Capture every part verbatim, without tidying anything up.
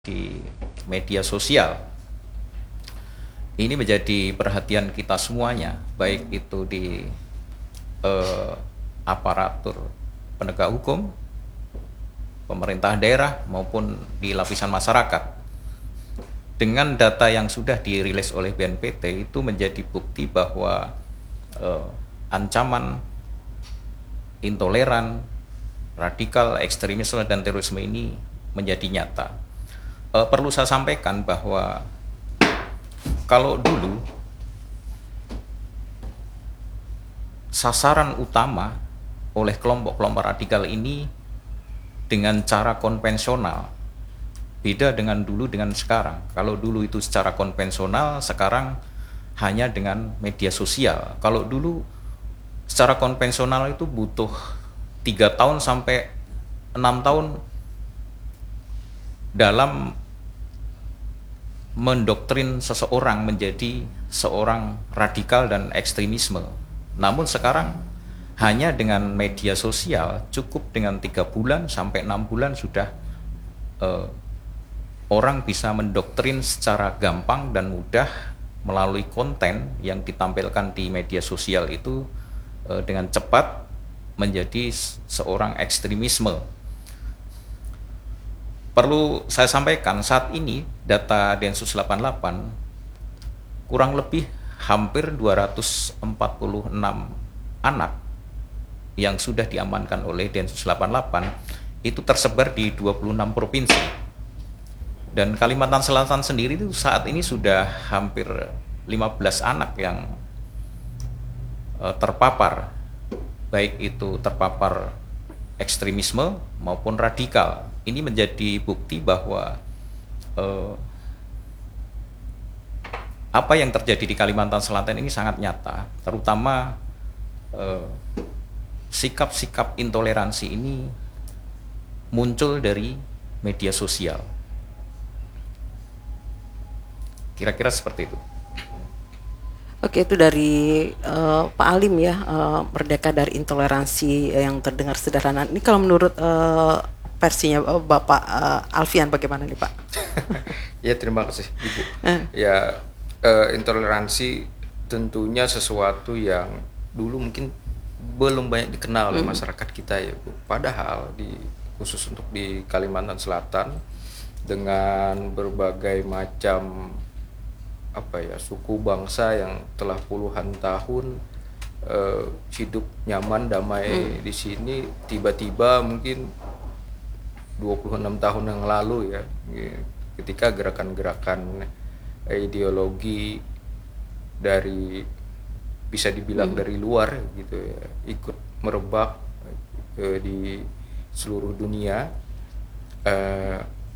di media sosial. Ini menjadi perhatian kita semuanya, baik itu di eh, aparatur penegak hukum, pemerintah daerah maupun di lapisan masyarakat. Dengan data yang sudah dirilis oleh B N P T itu menjadi bukti bahwa eh, ancaman intoleran, radikal, ekstremisme dan terorisme ini menjadi nyata. Uh, perlu saya sampaikan bahwa kalau dulu sasaran utama oleh kelompok-kelompok radikal ini dengan cara konvensional, beda dengan dulu dengan sekarang. Kalau dulu itu secara konvensional, sekarang hanya dengan media sosial. Kalau dulu secara konvensional itu butuh tiga tahun sampai enam tahun dalam mendoktrin seseorang menjadi seorang radikal dan ekstremisme. Namun sekarang hanya dengan media sosial cukup dengan tiga bulan sampai enam bulan sudah eh, orang bisa mendoktrin secara gampang dan mudah melalui konten yang ditampilkan di media sosial itu eh, dengan cepat menjadi seorang ekstremisme. Perlu saya sampaikan, saat ini data Densus delapan puluh delapan kurang lebih hampir dua ratus empat puluh enam anak yang sudah diamankan oleh Densus delapan puluh delapan itu tersebar di dua puluh enam provinsi. Dan Kalimantan Selatan sendiri itu saat ini sudah hampir lima belas anak yang uh, terpapar, baik itu terpapar ekstremisme maupun radikal. Ini menjadi bukti bahwa eh, apa yang terjadi di Kalimantan Selatan ini sangat nyata, terutama eh, sikap-sikap intoleransi ini muncul dari media sosial. Kira-kira seperti itu. Oke, itu dari uh, Pak Alim ya, uh, merdeka dari intoleransi yang terdengar sederhana. Ini kalau menurut uh, versinya uh, Bapak uh, Alfian bagaimana nih Pak? Ya, terima kasih Ibu. Eh. Ya, uh, intoleransi tentunya sesuatu yang dulu mungkin belum banyak dikenal oleh hmm. masyarakat kita ya Bu. Padahal di khusus untuk di Kalimantan Selatan dengan berbagai macam apa ya suku bangsa yang telah puluhan tahun uh, hidup nyaman damai hmm. di sini, tiba-tiba mungkin dua puluh enam tahun yang lalu ya ketika gerakan-gerakan ideologi dari bisa dibilang hmm. dari luar gitu ya ikut merebak uh, di seluruh dunia, uh,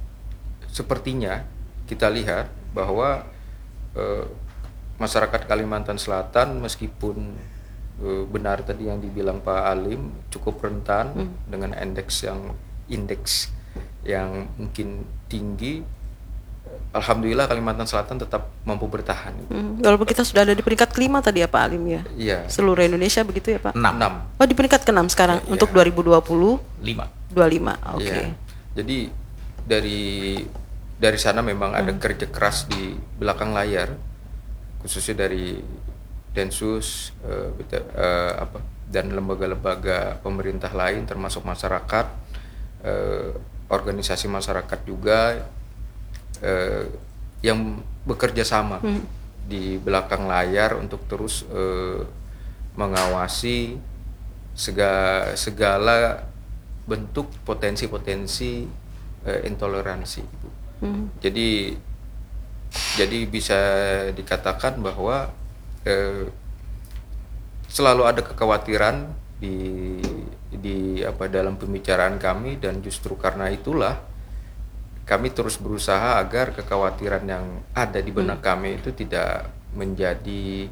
sepertinya kita lihat bahwa Uh, masyarakat Kalimantan Selatan meskipun uh, benar tadi yang dibilang Pak Alim cukup rentan hmm. dengan indeks yang indeks yang mungkin tinggi, alhamdulillah Kalimantan Selatan tetap mampu bertahan. Hmm. Walaupun kita sudah ada di peringkat kelima tadi ya Pak Alim ya. Iya. Seluruh Indonesia begitu ya Pak. enam. Oh di peringkat keenam sekarang ya, untuk ya. dua ribu dua puluh. lima. dua puluh lima. Oke. Okay. Ya. Jadi dari dari sana memang hmm. ada kerja keras di belakang layar, khususnya dari Densus uh, uh, apa dan lembaga-lembaga pemerintah lain termasuk masyarakat, uh, organisasi masyarakat juga uh, yang bekerja sama hmm. di belakang layar untuk terus uh, mengawasi segala, segala bentuk potensi-potensi uh, intoleransi. Hmm. Jadi jadi bisa dikatakan bahwa eh, selalu ada kekhawatiran di di apa dalam pembicaraan kami, dan justru karena itulah kami terus berusaha agar kekhawatiran yang ada di benak hmm. kami itu tidak menjadi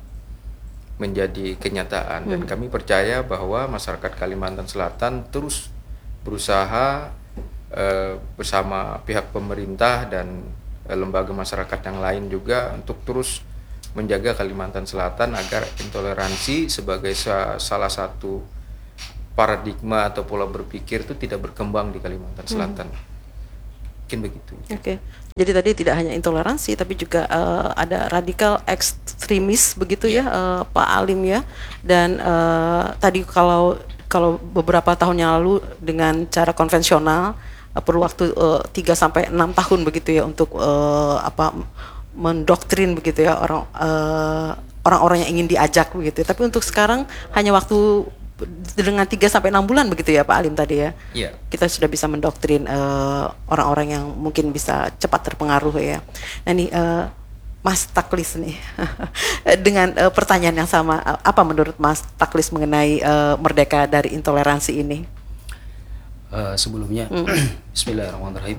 menjadi kenyataan. Hmm. Dan kami percaya bahwa masyarakat Kalimantan Selatan terus berusaha Uh, bersama pihak pemerintah dan uh, lembaga masyarakat yang lain juga untuk terus menjaga Kalimantan Selatan agar intoleransi sebagai sa- salah satu paradigma atau pola berpikir itu tidak berkembang di Kalimantan Selatan. Hmm. Mungkin begitu. Oke. Okay. Jadi tadi tidak hanya intoleransi tapi juga uh, ada radikal ekstremis begitu ya, uh, Pak Alim ya. Dan uh, tadi kalau kalau beberapa tahun yang lalu dengan cara konvensional uh, perlu waktu uh, tiga sampai enam tahun begitu ya untuk uh, apa mendoktrin begitu ya orang uh, orang-orang yang ingin diajak begitu. Tapi untuk sekarang hanya waktu dengan tiga sampai enam bulan begitu ya Pak Alim tadi ya. Iya. Kita sudah bisa mendoktrin uh, orang-orang yang mungkin bisa cepat terpengaruh ya. Nah nih uh, Mas Taklis nih dengan uh, pertanyaan yang sama, uh, apa menurut Mas Taklis mengenai uh, merdeka dari intoleransi ini? Uh, sebelumnya, Mm. Bismillahirrahmanirrahim.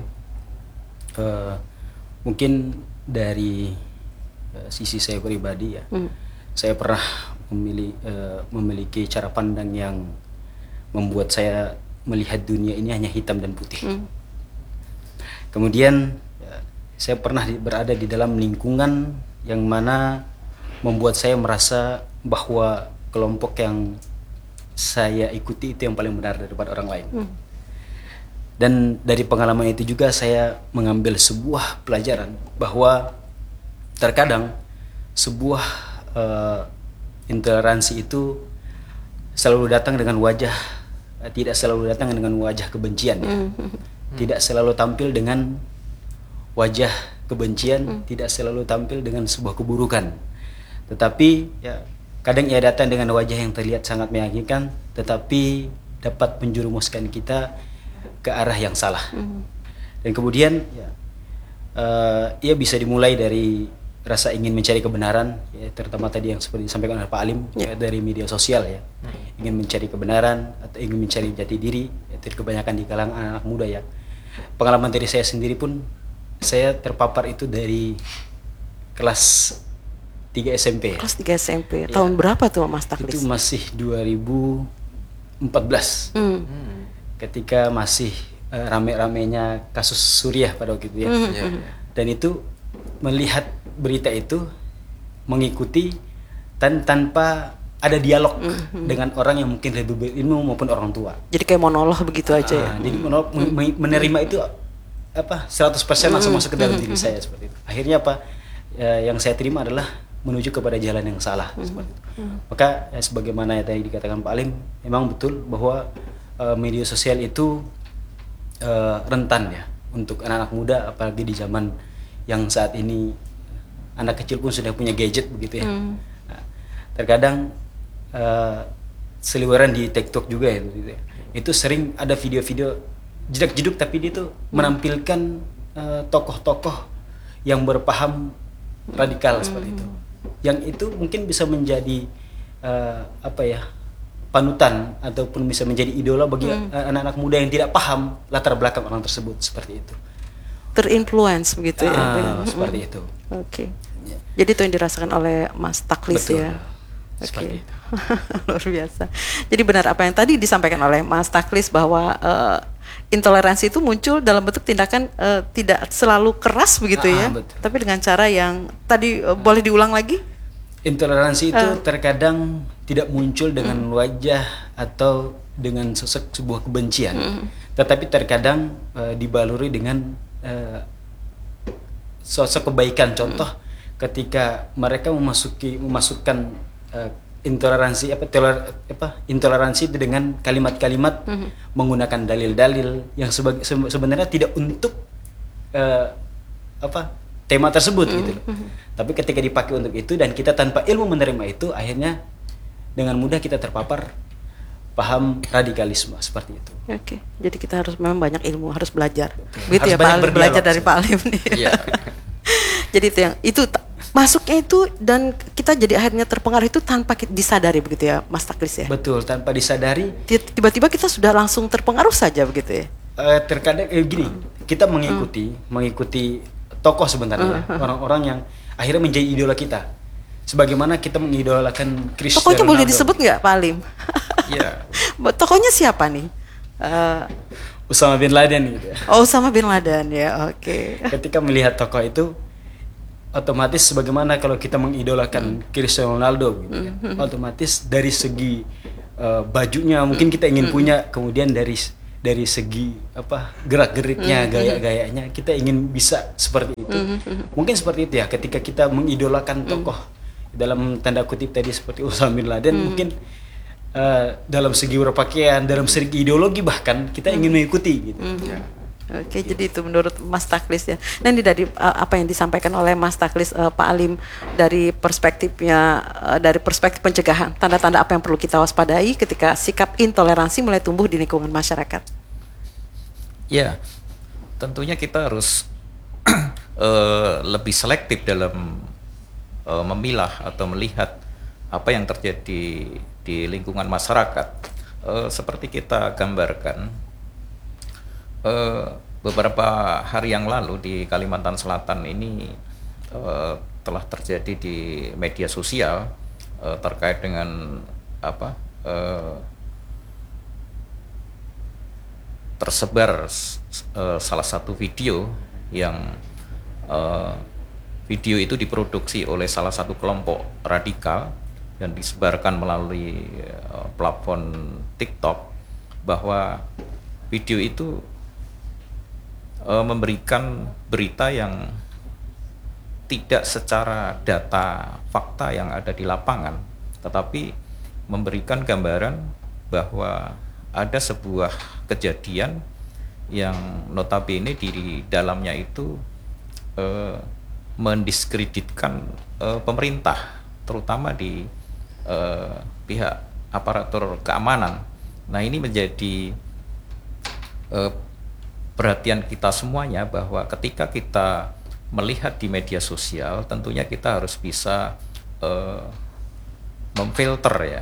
Uh, mungkin dari uh, sisi saya pribadi ya, Mm. saya pernah memilih, uh, memiliki cara pandang yang membuat saya melihat dunia ini hanya hitam dan putih. Mm. Kemudian ya, saya pernah di- berada di dalam lingkungan yang mana membuat saya merasa bahwa kelompok yang saya ikuti itu yang paling benar daripada orang lain. Mm. Dan dari pengalaman itu juga saya mengambil sebuah pelajaran bahwa terkadang sebuah uh, intoleransi itu selalu datang dengan wajah, uh, tidak selalu datang dengan wajah kebencian ya. Tidak selalu tampil dengan wajah kebencian, tidak selalu tampil dengan sebuah keburukan. Tetapi ya kadang ia datang dengan wajah yang terlihat sangat meyakinkan, tetapi dapat menjerumuskan kita ke arah yang salah. Dan kemudian ya, uh, ia bisa dimulai dari rasa ingin mencari kebenaran, ya, terutama tadi yang seperti disampaikan oleh Pak Alim, ya, dari media sosial ya, ingin mencari kebenaran atau ingin mencari jati diri, itu kebanyakan di kalangan anak-anak muda ya. Pengalaman dari saya sendiri pun, saya terpapar itu dari kelas tiga S M P. Ya. Kelas tiga S M P. Ya. Tahun berapa tuh Mas Taklis? Itu masih dua ribu empat belas. Mm. Ketika masih uh, rame-ramenya kasus Suriah pada waktu itu ya. Mm. Ya, ya. Dan itu melihat berita itu, mengikuti dan tanpa ada dialog dengan orang yang mungkin lebih berilmu maupun orang tua. Jadi kayak monolog begitu aja ya. Ah, jadi menolak- men- men- menerima itu apa seratus persen langsung masuk ke dalam diri saya seperti itu. Akhirnya apa ya, yang saya terima adalah menuju kepada jalan yang salah seperti itu. Maka ya, sebagaimana yang tadi dikatakan Pak Alim, memang betul bahwa uh, media sosial itu uh, rentan ya untuk anak-anak muda, apalagi di zaman yang saat ini anak kecil pun sudah punya gadget begitu ya. Mm. Nah, terkadang uh, seliweran di TikTok juga ya, gitu ya. Itu sering ada video-video jedak-jeduk tapi dia tuh menampilkan uh, tokoh-tokoh yang berpaham radikal seperti itu. Yang itu mungkin bisa menjadi uh, apa ya? Panutan ataupun bisa menjadi idola bagi uh, anak-anak muda yang tidak paham latar belakang orang tersebut seperti itu. Terinfluence begitu ya. Ah, Mm. seperti itu. Oke. Ya. Jadi itu yang dirasakan oleh Mas Taklis Betul. ya. Seperti Oke. itu. Luar biasa. Jadi benar apa yang tadi disampaikan oleh Mas Taklis bahwa eh, intoleransi itu muncul dalam bentuk tindakan eh, tidak selalu keras begitu Ah, ya. betul. Tapi dengan cara yang tadi eh, boleh diulang lagi? Intoleransi itu Ah. terkadang tidak muncul dengan wajah atau dengan sosok sebuah kebencian, tetapi terkadang uh, dibaluri dengan uh, sosok kebaikan. Contoh, ketika mereka memasuki memasukkan uh, intoleransi apa, toler, apa intoleransi itu dengan kalimat-kalimat menggunakan dalil-dalil yang sebagai, se- sebenarnya tidak untuk uh, apa tema tersebut gitu loh. Tapi ketika dipakai untuk itu dan kita tanpa ilmu menerima itu, akhirnya dengan mudah kita terpapar paham radikalisme seperti itu. Oke. Jadi kita harus memang banyak ilmu, harus belajar. Harus Begitu ya Pak banyak Alim, belajar berdialog dari sih. Pak Alim nih. Iya. Jadi itu yang itu ta- masuknya itu dan kita jadi akhirnya terpengaruh itu tanpa ki- disadari begitu ya Mas Taklis ya. Betul, tanpa disadari Ti- Tiba-tiba kita sudah langsung terpengaruh saja begitu ya. eh, terkadang eh, gini, kita mengikuti mengikuti tokoh sebenarnya, orang-orang yang akhirnya menjadi idola kita. Sebagaimana kita mengidolakan Cristiano Tokohnya boleh Ronaldo. disebut nggak Pak Alim? Iya. Tokohnya siapa nih? Eh, Usama bin Laden gitu ya. oh sama Bin Laden ya, oke. Ketika melihat tokoh itu, otomatis sebagaimana kalau kita mengidolakan Cristiano Ronaldo gitu ya, otomatis dari segi uh, bajunya mungkin kita ingin punya, kemudian dari dari segi apa gerak-geriknya, gaya-gayanya kita ingin bisa seperti itu. Mungkin seperti itu ya, ketika kita mengidolakan tokoh dalam tanda kutip tadi seperti Osama bin Laden, mungkin uh, dalam segi berpakaian, dalam segi ideologi bahkan kita ingin mengikuti gitu. Ya. Oke, jadi itu menurut Mas Taklis ya. Nah ini dari uh, apa yang disampaikan oleh Mas Taklis, uh, Pak Alim, dari perspektifnya, uh, dari perspektif pencegahan, tanda-tanda apa yang perlu kita waspadai ketika sikap intoleransi mulai tumbuh di lingkungan masyarakat? Ya, tentunya kita harus uh, lebih selektif dalam uh, memilah atau melihat apa yang terjadi di lingkungan masyarakat. Uh, seperti kita gambarkan, Uh, beberapa hari yang lalu di Kalimantan Selatan ini uh, telah terjadi di media sosial uh, terkait dengan apa uh, tersebar uh, salah satu video yang uh, video itu diproduksi oleh salah satu kelompok radikal dan disebarkan melalui uh, platform TikTok, bahwa video itu memberikan berita yang tidak secara data fakta yang ada di lapangan, tetapi memberikan gambaran bahwa ada sebuah kejadian yang notabene di dalamnya itu eh, mendiskreditkan eh, pemerintah, terutama di eh, pihak aparatur keamanan. Nah ini menjadi eh, perhatian kita semuanya, bahwa ketika kita melihat di media sosial, tentunya kita harus bisa uh, memfilter ya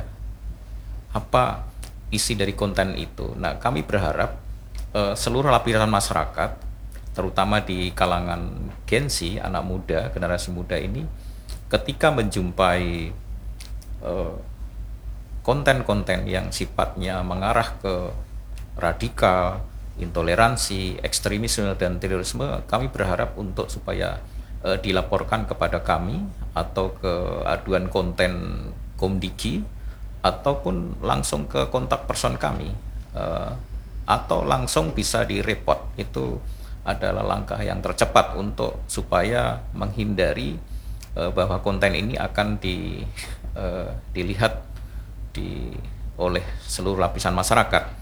apa isi dari konten itu. Nah, kami berharap uh, seluruh lapisan masyarakat, terutama di kalangan Gen Z, anak muda, generasi muda ini, ketika menjumpai uh, konten-konten yang sifatnya mengarah ke radikal, intoleransi, ekstremisme dan terorisme, kami berharap untuk supaya uh, dilaporkan kepada kami atau ke aduan konten Komdigi, ataupun langsung ke kontak person kami, uh, atau langsung bisa direport. Itu adalah langkah yang tercepat untuk supaya menghindari uh, bahwa konten ini akan di, uh, dilihat di oleh seluruh lapisan masyarakat.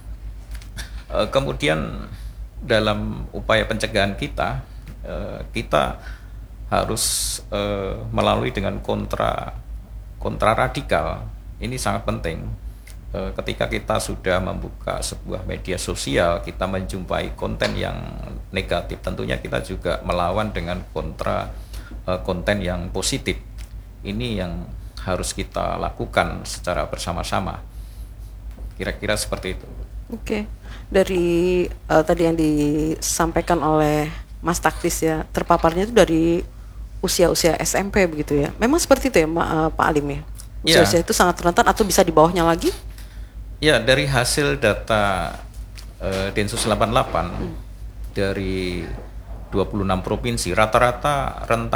Kemudian dalam upaya pencegahan kita, kita harus melalui dengan kontra kontra radikal. Ini sangat penting. Ketika kita sudah membuka sebuah media sosial, kita menjumpai konten yang negatif, tentunya kita juga melawan dengan kontra konten yang positif. Ini yang harus kita lakukan secara bersama-sama. Kira-kira seperti itu. Oke, dari uh, tadi yang disampaikan oleh Mas Taklis ya, terpaparnya itu dari usia-usia S M P begitu ya. Memang seperti itu ya, Ma, uh, Pak Alim ya? Usia-usia ya. itu sangat rentan atau bisa di bawahnya lagi? Ya, dari hasil data uh, Densus delapan puluh delapan hmm. dari dua puluh enam provinsi, rata-rata rentan